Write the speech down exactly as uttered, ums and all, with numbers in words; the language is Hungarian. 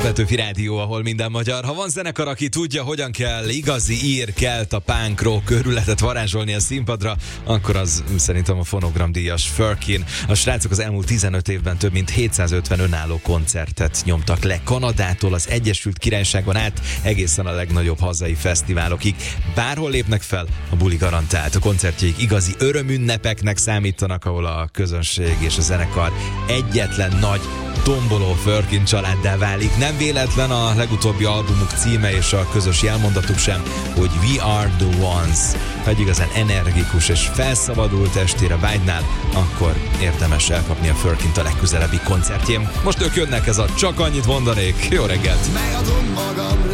Petőfi Rádió, ahol minden magyar. Ha van zenekar, aki tudja, hogyan kell igazi ír, kelt, a punk rock körületet varázsolni a színpadra, akkor az szerintem a Fonogram díjas Furkin. A srácok az elmúlt tizenöt évben több mint hétszázötven önálló koncertet nyomtak le Kanadától az Egyesült Királyságon át egészen a legnagyobb hazai fesztiválokig. Bárhol lépnek fel, a buli garantált. A koncertjeik igazi örömünnepeknek számítanak, ahol a közönség és a zenekar egyetlen nagy tomboló Furkin családdá válik. Nem véletlen a legutóbbi albumuk címe és a közös jelmondatuk sem, hogy We are the ones. Ha egy igazán energikus és felszabadult estére vágynál, akkor érdemes elkapni a Furkint a legközelebbi koncertjén. Most ők jönnek, ez a Csak annyit mondanék. Jó reggelt! Megadom magam